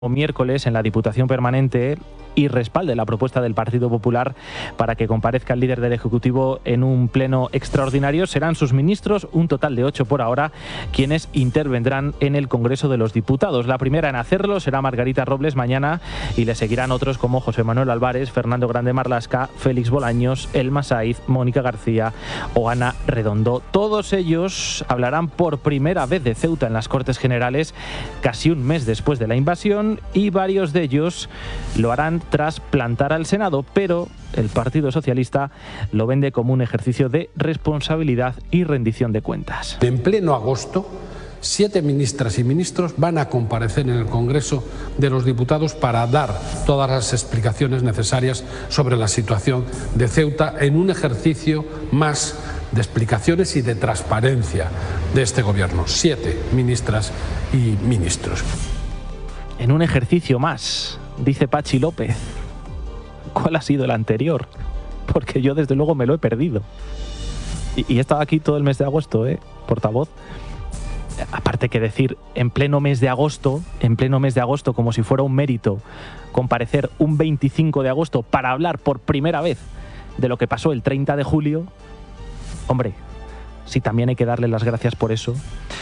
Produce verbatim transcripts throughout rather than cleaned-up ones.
miércoles en la Diputación Permanente y respalde la propuesta del Partido Popular para que comparezca el líder del Ejecutivo en un pleno extraordinario. Serán sus ministros, un total de ocho por ahora, quienes intervendrán en el Congreso de los Diputados. La primera en hacerlo será Margarita Robles mañana y le seguirán otros como José Manuel Álvarez, Fernando Grande Marlaska, Félix Bolaños, Elma Saiz, Mónica García o Ana Redondo. Todos ellos hablarán por primera vez de Ceuta en las Cortes Generales, casi un mes después de la invasión, y varios de ellos lo harán tras plantar al Senado, pero el Partido Socialista lo vende como un ejercicio de responsabilidad y rendición de cuentas. En pleno agosto, siete ministras y ministros van a comparecer en el Congreso de los Diputados para dar todas las explicaciones necesarias sobre la situación de Ceuta en un ejercicio más de explicaciones y de transparencia de este Gobierno. Siete ministras y ministros. En un ejercicio más, dice Pachi López. ¿Cuál ha sido el anterior? Porque yo desde luego me lo he perdido. Y, y he estado aquí todo el mes de agosto, ¿eh? Portavoz. Aparte que decir, en pleno mes de agosto, en pleno mes de agosto, como si fuera un mérito, comparecer un veinticinco de agosto para hablar por primera vez de lo que pasó el treinta de julio, hombre, sí, también hay que darle las gracias por eso.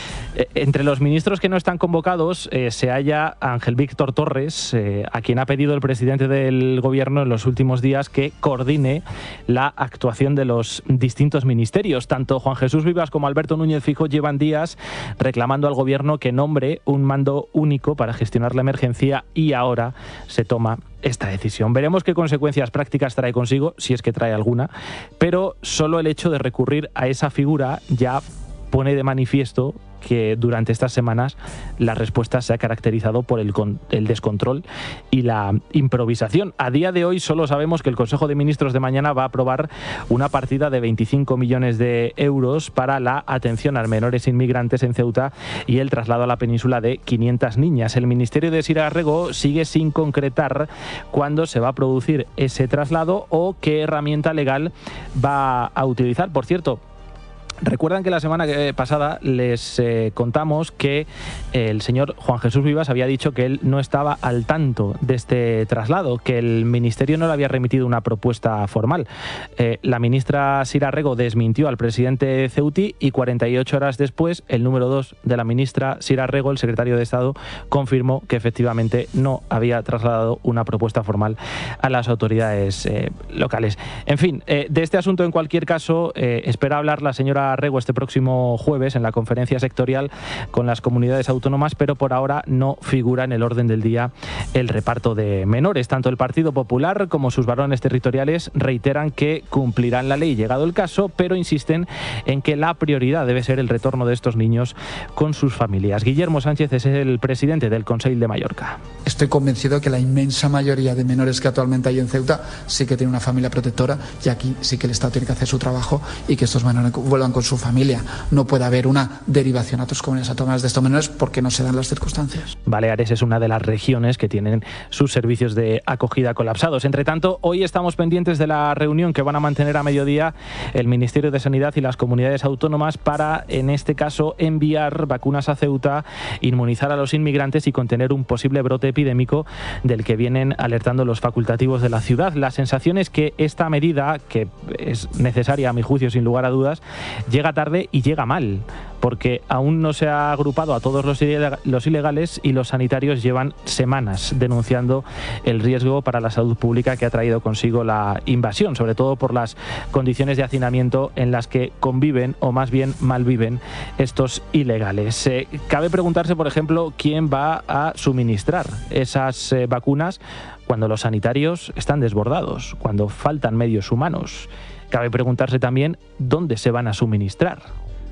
Entre los ministros que no están convocados eh, se halla Ángel Víctor Torres, eh, a quien ha pedido el presidente del Gobierno en los últimos días que coordine la actuación de los distintos ministerios. Tanto Juan Jesús Vivas como Alberto Núñez Feijóo llevan días reclamando al Gobierno que nombre un mando único para gestionar la emergencia y ahora se toma esta decisión. Veremos qué consecuencias prácticas trae consigo, si es que trae alguna, pero solo el hecho de recurrir a esa figura ya pone de manifiesto que durante estas semanas la respuesta se ha caracterizado por el, con, el descontrol y la improvisación. A día de hoy solo sabemos que el Consejo de Ministros de mañana va a aprobar una partida de veinticinco millones de euros para la atención a menores inmigrantes en Ceuta y el traslado a la península de quinientas niñas. El Ministerio de Sira Rego sigue sin concretar cuándo se va a producir ese traslado o qué herramienta legal va a utilizar. Por cierto, recuerdan que la semana pasada les eh, contamos que el señor Juan Jesús Vivas había dicho que él no estaba al tanto de este traslado, que el Ministerio no le había remitido una propuesta formal. Eh, la ministra Sira Rego desmintió al presidente Ceuti y cuarenta y ocho horas después el número dos de la ministra Sira Rego, el secretario de Estado, confirmó que efectivamente no había trasladado una propuesta formal a las autoridades eh, locales. En fin, eh, de este asunto en cualquier caso eh, espera hablar la señora Rego este próximo jueves en la conferencia sectorial con las comunidades autónomas, pero por ahora no figura en el orden del día el reparto de menores. Tanto el Partido Popular como sus varones territoriales reiteran que cumplirán la ley llegado el caso, pero insisten en que la prioridad debe ser el retorno de estos niños con sus familias. Guillermo Sánchez es el presidente del Consell de Mallorca. Estoy convencido que la inmensa mayoría de menores que actualmente hay en Ceuta sí que tienen una familia protectora y aquí sí que el Estado tiene que hacer su trabajo y que estos menores vuelvan con su familia. No puede haber una derivación a otras comunidades autónomas de estos menores porque no se dan las circunstancias. Baleares es una de las regiones que tienen sus servicios de acogida colapsados. Entre tanto, hoy estamos pendientes de la reunión que van a mantener a mediodía el Ministerio de Sanidad y las comunidades autónomas para, en este caso, enviar vacunas a Ceuta, inmunizar a los inmigrantes y contener un posible brote epidémico del que vienen alertando los facultativos de la ciudad. La sensación es que esta medida, que es necesaria a mi juicio sin lugar a dudas, llega tarde y llega mal, porque aún no se ha agrupado a todos los ilegales y los sanitarios llevan semanas denunciando el riesgo para la salud pública que ha traído consigo la invasión, sobre todo por las condiciones de hacinamiento en las que conviven o más bien malviven estos ilegales. Eh, cabe preguntarse, por ejemplo, quién va a suministrar esas eh, vacunas cuando los sanitarios están desbordados, cuando faltan medios humanos. Cabe preguntarse también dónde se van a suministrar.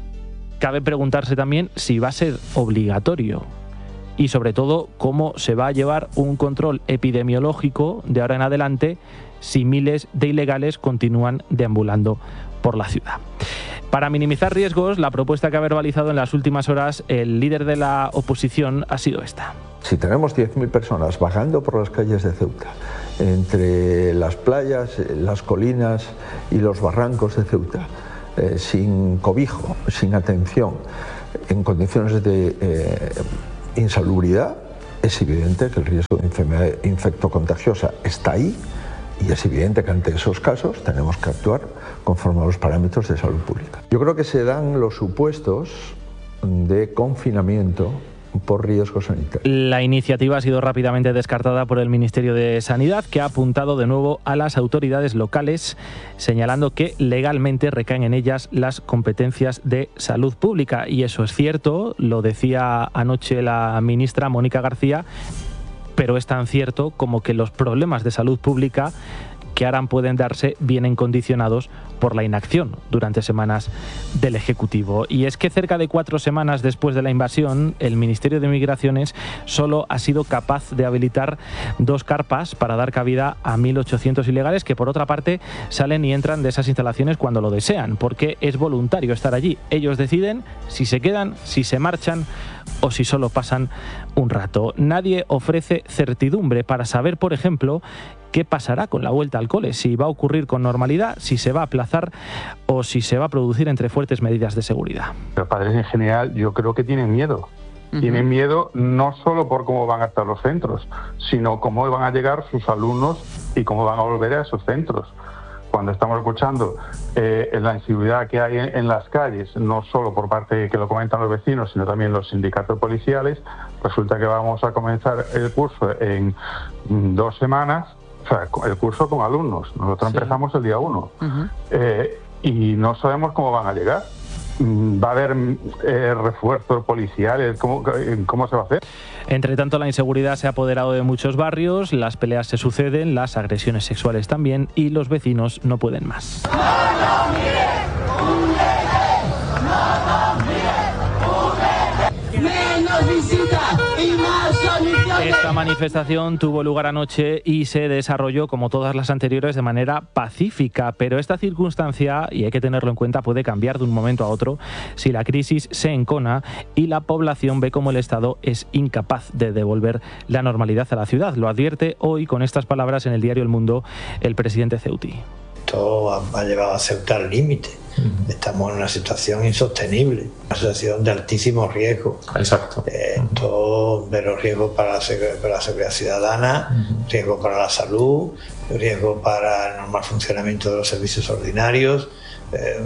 Cabe preguntarse también si va a ser obligatorio y, sobre todo, cómo se va a llevar un control epidemiológico de ahora en adelante si miles de ilegales continúan deambulando por la ciudad. Para minimizar riesgos, la propuesta que ha verbalizado en las últimas horas el líder de la oposición ha sido esta. Si tenemos diez mil personas vagando por las calles de Ceuta, entre las playas, las colinas y los barrancos de Ceuta, eh, sin cobijo, sin atención, en condiciones de eh, insalubridad, Es evidente que el riesgo de enfermedad infectocontagiosa está ahí y es evidente que ante esos casos tenemos que actuar conforme a los parámetros de salud pública. Yo creo que se dan los supuestos de confinamiento por riesgo sanitario. La iniciativa ha sido rápidamente descartada por el Ministerio de Sanidad, que ha apuntado de nuevo a las autoridades locales, señalando que legalmente recaen en ellas las competencias de salud pública. Y eso es cierto, lo decía anoche la ministra Mónica García, pero es tan cierto como que los problemas de salud pública que ahora pueden darse vienen condicionados por la inacción durante semanas del Ejecutivo. Y es que cerca de cuatro semanas después de la invasión, el Ministerio de Migraciones solo ha sido capaz de habilitar dos carpas para dar cabida a mil ochocientos ilegales que, por otra parte, salen y entran de esas instalaciones cuando lo desean, porque es voluntario estar allí. Ellos deciden si se quedan, si se marchan o si solo pasan un rato. Nadie ofrece certidumbre para saber, por ejemplo, qué pasará con la vuelta al cole, si va a ocurrir con normalidad, si se va a aplazar o si se va a producir entre fuertes medidas de seguridad. Los padres en general yo creo que tienen miedo. Uh-huh. Tienen miedo no solo por cómo van a estar los centros, sino cómo van a llegar sus alumnos y cómo van a volver a esos centros. Cuando estamos escuchando eh, la inseguridad que hay en, en las calles, no solo por parte que lo comentan los vecinos, sino también los sindicatos policiales, resulta que vamos a comenzar el curso en dos semanas, o sea, el curso con alumnos. Nosotros sí. empezamos el día uno uh-huh. eh, y no sabemos cómo van a llegar. ¿Va a haber eh, refuerzos policiales? ¿Cómo, ¿Cómo se va a hacer? Entre tanto, la inseguridad se ha apoderado de muchos barrios, las peleas se suceden, las agresiones sexuales también, y los vecinos no pueden más. ¡No nos mires! ¡Un bebé! ¡No nos mires! ¡Un bebé! ¡Menos visita y más soluciones! Esta manifestación tuvo lugar anoche y se desarrolló, como todas las anteriores, de manera pacífica, pero esta circunstancia, y hay que tenerlo en cuenta, puede cambiar de un momento a otro si la crisis se encona y la población ve como el Estado es incapaz de devolver la normalidad a la ciudad. Lo advierte hoy con estas palabras en el diario El Mundo el presidente ceutí. Esto ha llevado a Ceuta al límite. Estamos en una situación insostenible, una situación de altísimo riesgo. Exacto. Esto de los riesgos para la, para la seguridad ciudadana, uh-huh. riesgo para la salud, riesgo para el normal funcionamiento de los servicios ordinarios, eh,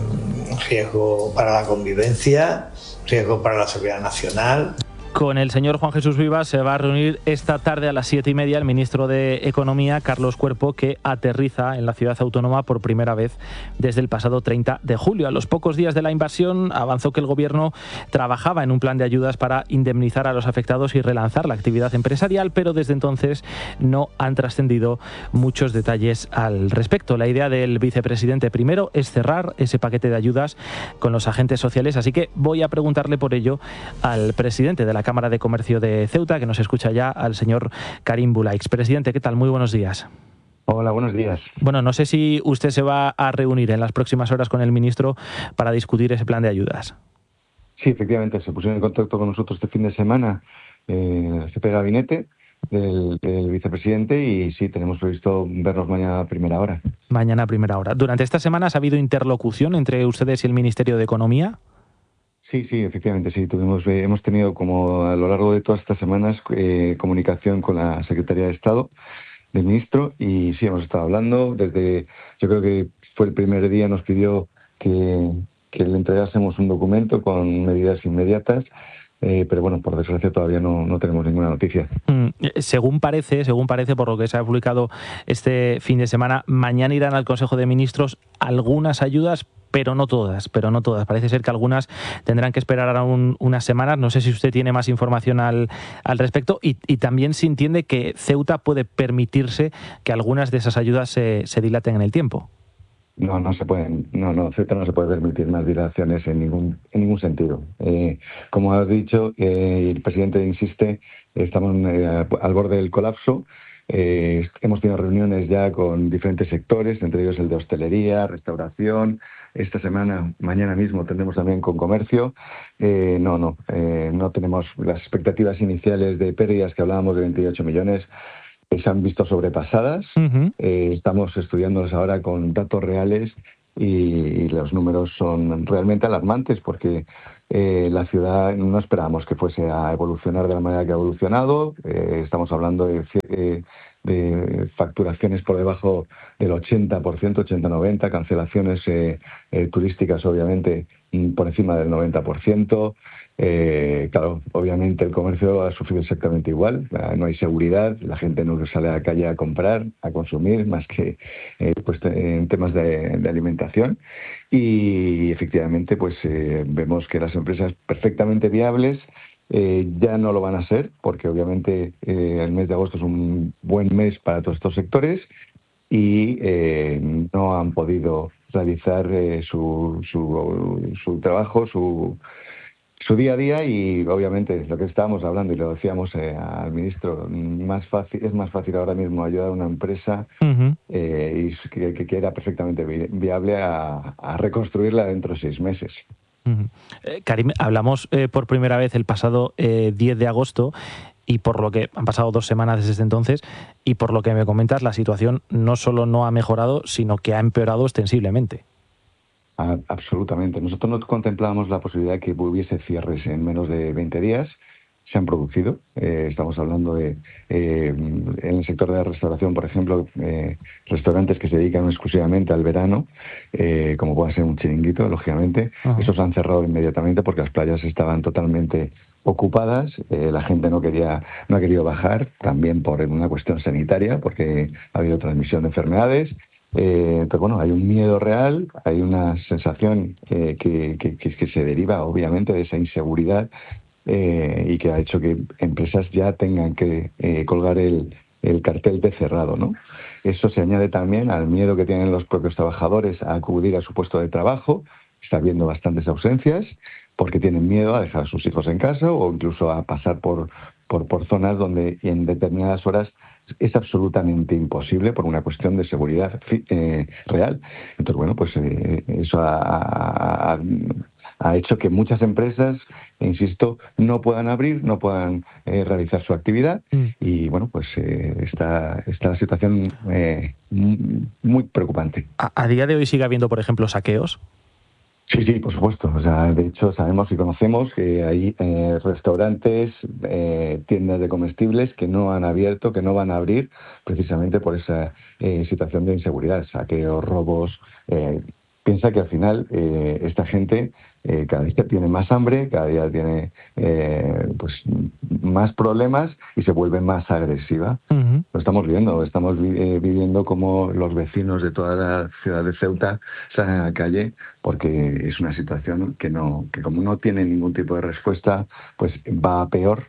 riesgo para la convivencia, riesgo para la seguridad nacional. Con el señor Juan Jesús Vivas se va a reunir esta tarde a las siete y media el ministro de Economía, Carlos Cuerpo, que aterriza en la ciudad autónoma por primera vez desde el pasado treinta de julio. A los pocos días de la invasión avanzó que el gobierno trabajaba en un plan de ayudas para indemnizar a los afectados y relanzar la actividad empresarial, pero desde entonces no han trascendido muchos detalles al respecto. La idea del vicepresidente primero es cerrar ese paquete de ayudas con los agentes sociales, así que voy a preguntarle por ello al presidente de la Cámara de Comercio de Ceuta, que nos escucha ya, al señor Karim Bulaix. Presidente, ¿qué tal? Muy buenos días. Hola, buenos días. Bueno, no sé si usted se va a reunir en las próximas horas con el ministro para discutir ese plan de ayudas. Sí, efectivamente, se pusieron en contacto con nosotros este fin de semana eh, el jefe de gabinete del, del vicepresidente y sí, tenemos previsto vernos mañana a primera hora. Mañana a primera hora. ¿Durante estas semanas ha habido interlocución entre ustedes y el Ministerio de Economía? Sí, sí, efectivamente, sí. Tuvimos, eh, hemos tenido como a lo largo de todas estas semanas eh, comunicación con la Secretaría de Estado, del ministro, y sí, hemos estado hablando. Desde, yo creo que fue el primer día, nos pidió que, que le entregásemos un documento con medidas inmediatas. Eh, pero bueno, por desgracia todavía no, no tenemos ninguna noticia. Mm, según parece, según parece, por lo que se ha publicado este fin de semana, mañana irán al Consejo de Ministros algunas ayudas, pero no todas, pero no todas. Parece ser que algunas tendrán que esperar aún unas semanas. No sé si usted tiene más información al, al respecto y, y también si entiende que Ceuta puede permitirse que algunas de esas ayudas se, se dilaten en el tiempo. No, no se pueden, no, no, Ceuta no se puede permitir más dilaciones en ningún, en ningún sentido. Eh, como has dicho, eh, el presidente insiste, estamos eh, al borde del colapso. Eh, hemos tenido reuniones ya con diferentes sectores, entre ellos el de hostelería, restauración. Esta semana, mañana mismo, tendremos también con comercio. Eh, no, no, eh, no tenemos las expectativas iniciales de pérdidas que hablábamos de veintiocho millones. Se han visto sobrepasadas. Uh-huh. Eh, estamos estudiándolos ahora con datos reales y, y los números son realmente alarmantes porque Eh, la ciudad no esperábamos que fuese a evolucionar de la manera que ha evolucionado. Eh, estamos hablando de, eh, de facturaciones por debajo del ochenta por ciento, ochenta a noventa por ciento, cancelaciones eh, eh, turísticas obviamente por encima del noventa por ciento. Eh, claro, obviamente el comercio ha sufrido exactamente igual. No hay seguridad, la gente no sale a la calle a comprar, a consumir, más que eh, pues, en temas de, de alimentación. Y efectivamente pues eh, vemos que las empresas perfectamente viables eh, ya no lo van a ser, porque obviamente eh, el mes de agosto es un buen mes para todos estos sectores y eh, no han podido realizar eh, su, su, su trabajo, su su día a día, y obviamente lo que estábamos hablando y lo decíamos eh, al ministro, más fácil es más fácil ahora mismo ayudar a una empresa uh-huh. eh, y que, que, que era perfectamente vi- viable a, a reconstruirla dentro de seis meses. Uh-huh. Eh, Karim, hablamos eh, por primera vez el pasado eh, diez de agosto y por lo que han pasado dos semanas desde entonces y por lo que me comentas la situación no solo no ha mejorado sino que ha empeorado ostensiblemente. Absolutamente. Nosotros no contemplábamos la posibilidad de que hubiese cierres en menos de veinte días. Se han producido. Eh, estamos hablando de, eh, en el sector de la restauración, por ejemplo, eh, restaurantes que se dedican exclusivamente al verano, eh, como puede ser un chiringuito, lógicamente. Uh-huh. Esos han cerrado inmediatamente porque las playas estaban totalmente ocupadas. Eh, la gente no quería, no ha querido bajar, también por una cuestión sanitaria, porque ha habido transmisión de enfermedades. Eh, pero bueno, hay un miedo real, hay una sensación eh, que, que, que se deriva obviamente de esa inseguridad eh, y que ha hecho que empresas ya tengan que eh, colgar el, el cartel de cerrado, ¿no? Eso se añade también al miedo que tienen los propios trabajadores a acudir a su puesto de trabajo. Está habiendo bastantes ausencias porque tienen miedo a dejar a sus hijos en casa o incluso a pasar por, por, por zonas donde en determinadas horas es absolutamente imposible por una cuestión de seguridad eh, real. Entonces, bueno, pues eh, eso ha, ha, ha hecho que muchas empresas, insisto, no puedan abrir, no puedan eh, realizar su actividad mm. y, bueno, pues eh, está, está la situación eh, muy preocupante. ¿A, ¿A día de hoy sigue habiendo, por ejemplo, saqueos? Sí, sí, por supuesto. O sea, de hecho, sabemos y conocemos que hay eh, restaurantes, eh, tiendas de comestibles que no han abierto, que no van a abrir, precisamente por esa eh, situación de inseguridad, saqueos, robos. Eh, piensa que al final eh, esta gente eh, cada día tiene más hambre, cada día tiene eh, pues más problemas y se vuelve más agresiva. Uh-huh. Lo estamos viendo, estamos vi- eh, viviendo como los vecinos de toda la ciudad de Ceuta salen a la calle porque es una situación que no, que como no tiene ningún tipo de respuesta, pues va a peor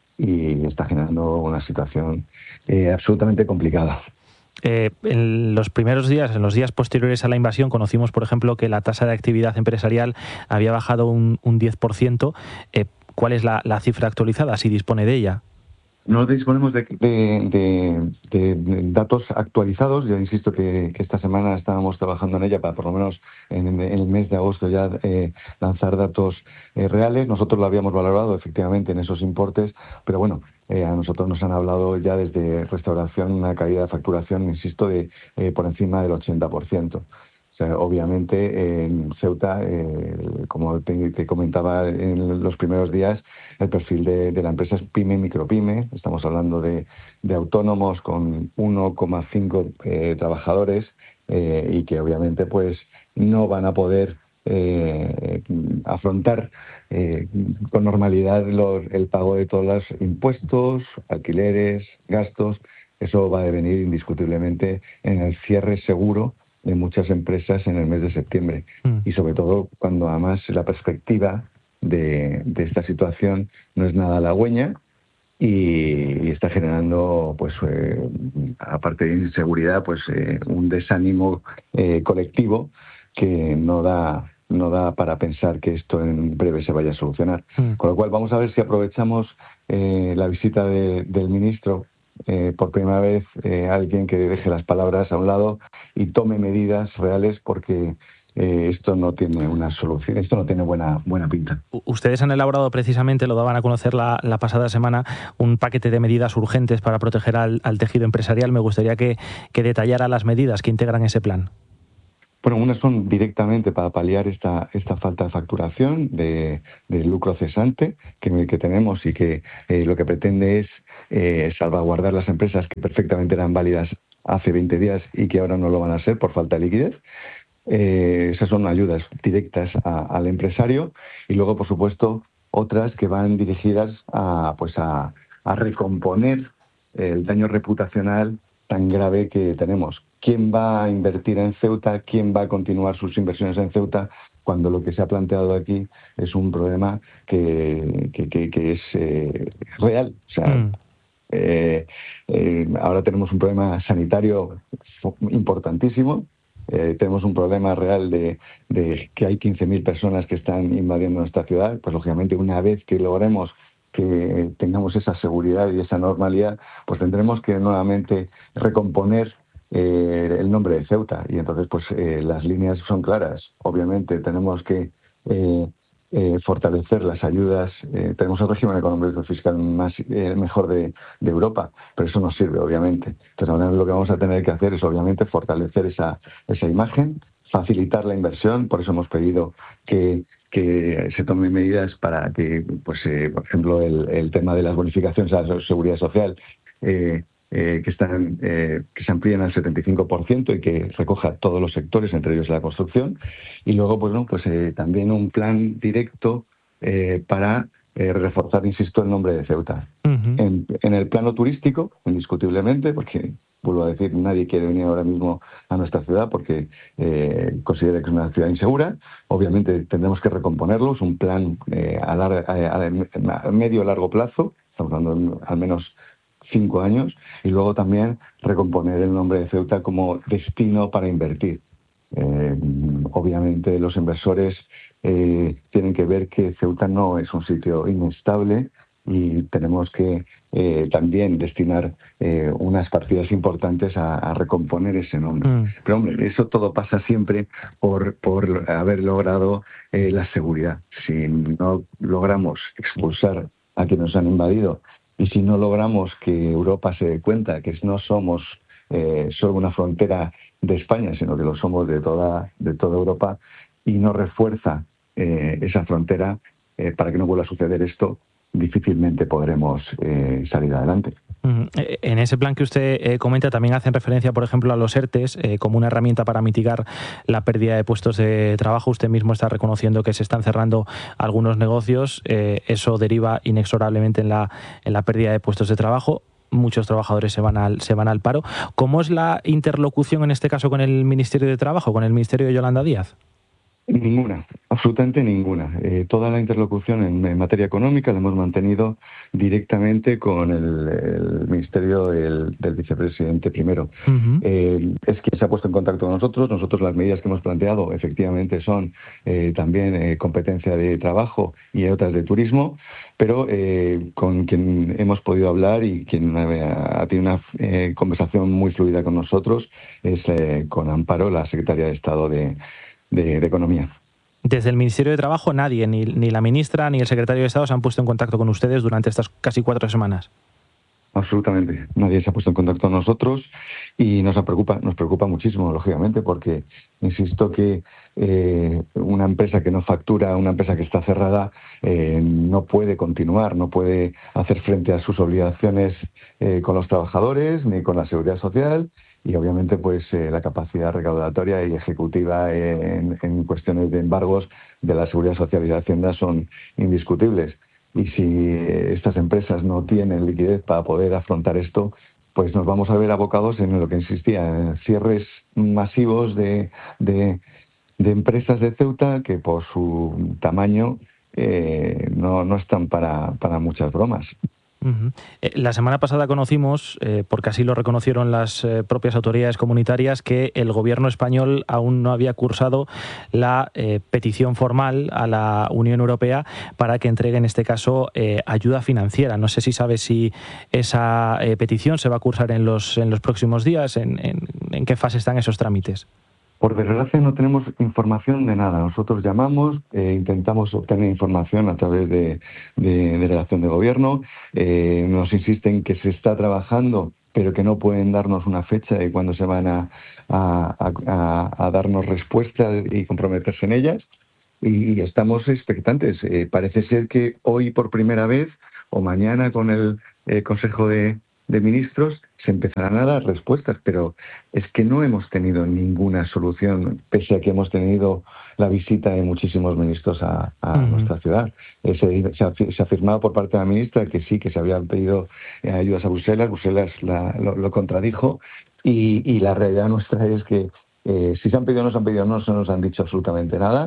y está generando una situación eh, absolutamente complicada. Eh, en los primeros días, en los días posteriores a la invasión, conocimos, por ejemplo, que la tasa de actividad empresarial había bajado un, un diez por ciento. Eh, ¿Cuál es la, la cifra actualizada, si dispone de ella? No disponemos de, de, de, de, de datos actualizados. Yo insisto que, que esta semana estábamos trabajando en ella para por lo menos en, en el mes de agosto ya eh, lanzar datos eh, reales. Nosotros lo habíamos valorado efectivamente en esos importes, pero bueno, eh, a nosotros nos han hablado ya desde restauración una caída de facturación, insisto, de eh, por encima del ochenta por ciento. O sea, obviamente en Ceuta, eh, como te, te comentaba en los primeros días, el perfil de, de la empresa es pyme, micropyme. Estamos hablando de, de autónomos con uno coma cinco eh, trabajadores eh, y que obviamente pues no van a poder eh, afrontar eh, con normalidad los, el pago de todos los impuestos, alquileres, gastos. Eso va a devenir indiscutiblemente en el cierre seguro de muchas empresas en el mes de septiembre mm. y sobre todo cuando además la perspectiva de, de esta situación no es nada halagüeña y, y está generando pues eh, aparte de inseguridad pues eh, un desánimo eh, colectivo que no da no da para pensar que esto en breve se vaya a solucionar. Mm. Con lo cual vamos a ver si aprovechamos eh, la visita de, del ministro. Eh, por primera vez eh, alguien que deje las palabras a un lado y tome medidas reales porque eh, esto no tiene una solución, esto no tiene buena buena pinta. Ustedes han elaborado precisamente, lo daban a conocer la, la pasada semana, un paquete de medidas urgentes para proteger al, al tejido empresarial. Me gustaría que, que detallara las medidas que integran ese plan. Bueno, unas son directamente para paliar esta, esta falta de facturación, de, de lucro cesante que, que tenemos y que eh, lo que pretende es eh, salvaguardar las empresas que perfectamente eran válidas hace veinte días y que ahora no lo van a ser por falta de liquidez. Eh, esas son ayudas directas a, al empresario y luego, por supuesto, otras que van dirigidas a, pues a, a recomponer el daño reputacional tan grave que tenemos. ¿Quién va a invertir en Ceuta? ¿Quién va a continuar sus inversiones en Ceuta? Cuando lo que se ha planteado aquí es un problema que, que, que, que es eh, real. O sea, mm. eh, eh, ahora tenemos un problema sanitario importantísimo. Eh, tenemos un problema real de, de que hay quince mil personas que están invadiendo nuestra ciudad. Pues lógicamente una vez que logremos que tengamos esa seguridad y esa normalidad, pues tendremos que nuevamente recomponer eh, el nombre de Ceuta. Y entonces pues eh, las líneas son claras. Obviamente tenemos que eh, eh, fortalecer las ayudas. Eh, tenemos el régimen económico y fiscal más eh, mejor de, de Europa, pero eso no sirve, obviamente. Entonces ahora lo que vamos a tener que hacer es obviamente fortalecer esa, esa imagen, facilitar la inversión. Por eso hemos pedido que que se tomen medidas para que, pues, eh, por ejemplo, el, el tema de las bonificaciones a la seguridad social eh, eh, que están eh, que se amplíen al setenta y cinco por ciento y que recoja todos los sectores, entre ellos la construcción. Y luego, pues, no, pues eh, también un plan directo eh, para eh, reforzar, insisto, el nombre de Ceuta. Uh-huh. En, en el plano turístico, indiscutiblemente, porque vuelvo a decir, nadie quiere venir ahora mismo a nuestra ciudad porque eh, considera que es una ciudad insegura. Obviamente tendremos que recomponerlos, un plan eh, a, lar- a, a medio o largo plazo, estamos hablando de al menos cinco años, y luego también recomponer el nombre de Ceuta como destino para invertir. Eh, obviamente los inversores eh, tienen que ver que Ceuta no es un sitio inestable, y tenemos que eh, también destinar eh, unas partidas importantes a, a recomponer ese nombre. Mm. Pero, hombre, eso todo pasa siempre por, por haber logrado eh, la seguridad. Si no logramos expulsar a quienes nos han invadido y si no logramos que Europa se dé cuenta que no somos eh, solo una frontera de España, sino que lo somos de toda, de toda Europa, y no refuerza eh, esa frontera eh, para que no vuelva a suceder esto, difícilmente podremos eh, salir adelante. En ese plan que usted eh, comenta también hacen referencia, por ejemplo, a los ERTES eh, como una herramienta para mitigar la pérdida de puestos de trabajo. Usted mismo está reconociendo que se están cerrando algunos negocios. Eh, eso deriva inexorablemente en la, en la pérdida de puestos de trabajo. Muchos trabajadores se van al, se van al paro. ¿Cómo es la interlocución en este caso con el Ministerio de Trabajo, con el Ministerio de Yolanda Díaz? Ninguna, absolutamente ninguna. Eh, toda la interlocución en, en materia económica la hemos mantenido directamente con el, el Ministerio del, del Vicepresidente primero. Uh-huh. Eh, es quien se ha puesto en contacto con nosotros. Nosotros las medidas que hemos planteado efectivamente son eh, también eh, competencia de trabajo y otras de turismo, pero eh, con quien hemos podido hablar y quien ha, ha tenido una eh, conversación muy fluida con nosotros es eh, con Amparo, la Secretaria de Estado de De, de Economía. Desde el Ministerio de Trabajo nadie, ni, ni la ministra ni el secretario de Estado se han puesto en contacto con ustedes durante estas casi cuatro semanas. Absolutamente. Nadie se ha puesto en contacto con nosotros y nos preocupa, nos preocupa muchísimo, lógicamente, porque insisto que eh, una empresa que no factura, una empresa que está cerrada, eh, no puede continuar, no puede hacer frente a sus obligaciones eh, con los trabajadores ni con la seguridad social. Y obviamente pues eh, la capacidad recaudatoria y ejecutiva en, en cuestiones de embargos de la Seguridad Social y de Hacienda son indiscutibles. Y si estas empresas no tienen liquidez para poder afrontar esto, pues nos vamos a ver abocados en lo que insistía, en cierres masivos de, de, de empresas de Ceuta que por su tamaño eh, no, no están para, para muchas bromas. Uh-huh. Eh, la semana pasada conocimos, eh, porque así lo reconocieron las eh, propias autoridades comunitarias, que el gobierno español aún no había cursado la eh, petición formal a la Unión Europea para que entregue, en este caso, eh, ayuda financiera. No sé si sabe si esa eh, petición se va a cursar en los, en los próximos días, en, en, en qué fase están esos trámites. Por desgracia no tenemos información de nada. Nosotros llamamos, eh, intentamos obtener información a través de, de, de delegación de gobierno. Eh, nos insisten que se está trabajando pero que no pueden darnos una fecha de cuándo se van a, a, a, a darnos respuestas y comprometerse en ellas. Y estamos expectantes. Eh, parece ser que hoy por primera vez o mañana con el eh, Consejo de, de Ministros se empezarán a dar respuestas, pero es que no hemos tenido ninguna solución, pese a que hemos tenido la visita de muchísimos ministros a, a uh-huh. nuestra ciudad. Eh, se, se, ha, se ha afirmado por parte de la ministra que sí, que se habían pedido eh, ayudas a Bruselas, Bruselas la, lo, lo contradijo, y, y la realidad nuestra es que eh, si se han pedido o no se han pedido, no se nos han dicho absolutamente nada.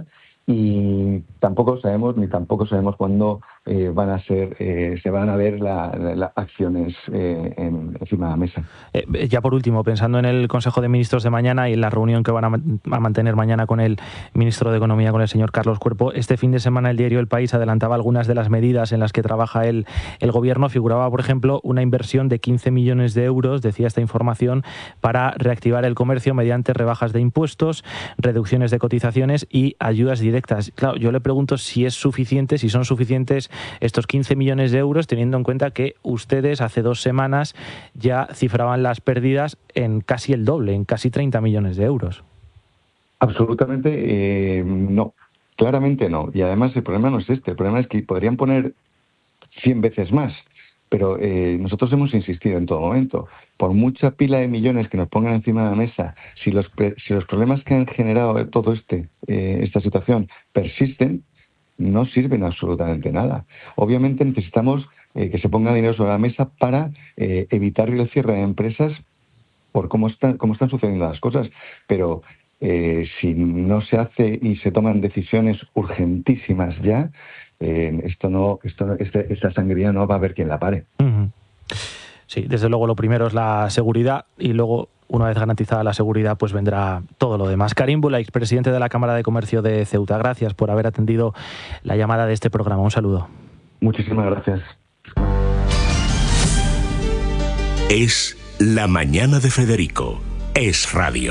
Y tampoco sabemos ni tampoco sabemos cuándo eh, van a ser eh, se van a ver las la, la acciones eh, en, encima de la mesa. Eh, ya por último, pensando en el Consejo de Ministros de mañana y en la reunión que van a, a mantener mañana con el ministro de Economía, con el señor Carlos Cuerpo, este fin de semana el diario El País adelantaba algunas de las medidas en las que trabaja el, el gobierno. Figuraba, por ejemplo, una inversión de quince millones de euros, decía esta información, para reactivar el comercio mediante rebajas de impuestos, reducciones de cotizaciones y ayudas directas. Claro, yo le pregunto si es suficiente, si son suficientes estos quince millones de euros, teniendo en cuenta que ustedes hace dos semanas ya cifraban las pérdidas en casi el doble, en casi treinta millones de euros. Absolutamente eh, no, claramente no. Y además el problema no es este, el problema es que podrían poner cien veces más. Pero eh, nosotros hemos insistido en todo momento, por mucha pila de millones que nos pongan encima de la mesa, si los si los problemas que han generado todo este eh, esta situación persisten, no sirven absolutamente nada. Obviamente necesitamos eh, que se ponga dinero sobre la mesa para eh, evitar el cierre de empresas por cómo están cómo están sucediendo las cosas, pero eh, si no se hace y se toman decisiones urgentísimas ya, Eh, esto no, esto, este, esta sangría no va a haber quien la pare. Uh-huh. Sí, desde luego lo primero es la seguridad y luego, una vez garantizada la seguridad, pues vendrá todo lo demás. Karim Boulaïch, presidente de la Cámara de Comercio de Ceuta, gracias por haber atendido la llamada de este programa. Un saludo. Muchísimas gracias. Es La Mañana de Federico. Es radio.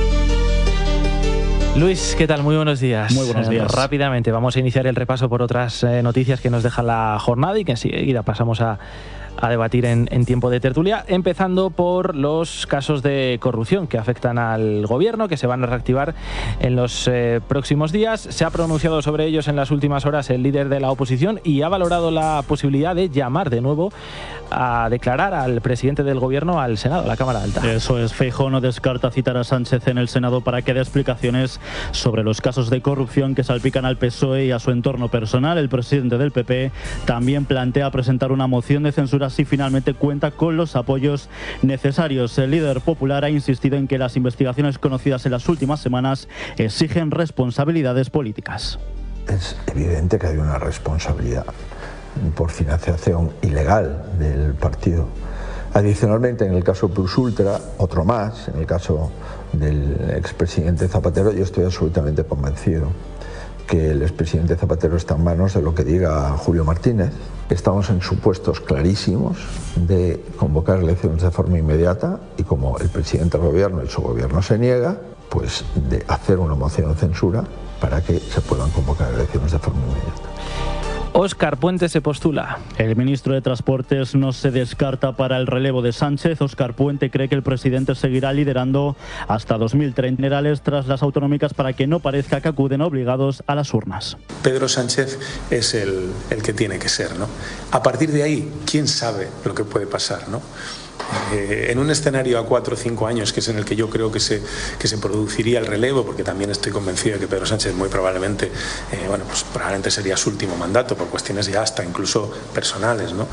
Luis, ¿qué tal? Muy buenos días. Muy buenos días. Eh, rápidamente vamos a iniciar el repaso por otras eh, noticias que nos deja la jornada y que enseguida pasamos a, a debatir en, en tiempo de tertulia, empezando por los casos de corrupción que afectan al gobierno, que se van a reactivar en los eh, próximos días. Se ha pronunciado sobre ellos en las últimas horas el líder de la oposición y ha valorado la posibilidad de llamar de nuevo a declarar al presidente del gobierno al Senado, a la Cámara Alta. Eso es, Feijóo no descarta citar a Sánchez en el Senado para que dé explicaciones sobre los casos de corrupción que salpican al P S O E y a su entorno personal. El presidente del P P también plantea presentar una moción de censura si finalmente cuenta con los apoyos necesarios. El líder popular ha insistido en que las investigaciones conocidas en las últimas semanas exigen responsabilidades políticas. Es evidente que hay una responsabilidad por financiación ilegal del partido. Adicionalmente, en el caso Plus Ultra, otro más, en el caso del expresidente Zapatero, yo estoy absolutamente convencido que el expresidente Zapatero está en manos de lo que diga Julio Martínez. Estamos en supuestos clarísimos de convocar elecciones de forma inmediata y como el presidente del gobierno y su gobierno se niega, pues de hacer una moción de censura para que se puedan convocar elecciones de forma inmediata. Óscar Puente se postula. El ministro de Transportes no se descarta para el relevo de Sánchez. Óscar Puente cree que el presidente seguirá liderando hasta dos mil treinta generales tras las autonómicas para que no parezca que acuden obligados a las urnas. Pedro Sánchez es el, el que tiene que ser, ¿no? A partir de ahí, ¿quién sabe lo que puede pasar, ¿no? Eh, en un escenario a cuatro o cinco años, que es en el que yo creo que se, que se produciría el relevo, porque también estoy convencido de que Pedro Sánchez muy probablemente, eh, bueno, pues probablemente sería su último mandato por cuestiones ya hasta incluso personales, ¿no?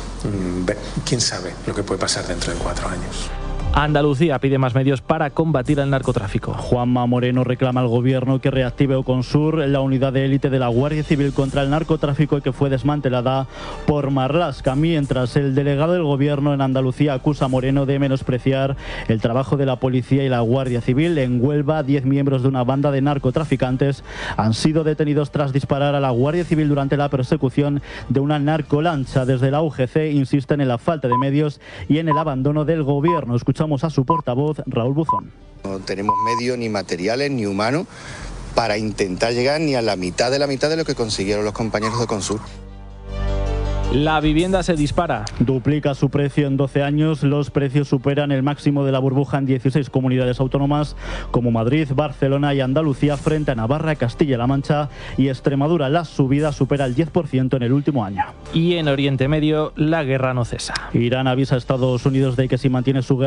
¿Quién sabe lo que puede pasar dentro de cuatro años? Andalucía pide más medios para combatir el narcotráfico. Juanma Moreno reclama al gobierno que reactive Oconsur, la unidad de élite de la Guardia Civil contra el narcotráfico que fue desmantelada por Marlaska, mientras el delegado del gobierno en Andalucía acusa a Moreno de menospreciar el trabajo de la policía y la Guardia Civil. En Huelva, diez miembros de una banda de narcotraficantes han sido detenidos tras disparar a la Guardia Civil durante la persecución de una narcolancha. Desde la U G C insisten en la falta de medios y en el abandono del gobierno. Escuchamos a su portavoz, Raúl Buzón. No tenemos medios ni materiales ni humanos para intentar llegar ni a la mitad de la mitad de lo que consiguieron los compañeros de Oconsur. La vivienda se dispara. Duplica su precio en doce años. Los precios superan el máximo de la burbuja en dieciséis comunidades autónomas como Madrid, Barcelona y Andalucía, frente a Navarra, Castilla-La Mancha y Extremadura. La subida supera el diez por ciento en el último año. Y en Oriente Medio, la guerra no cesa. Irán avisa a Estados Unidos de que si mantiene su guerra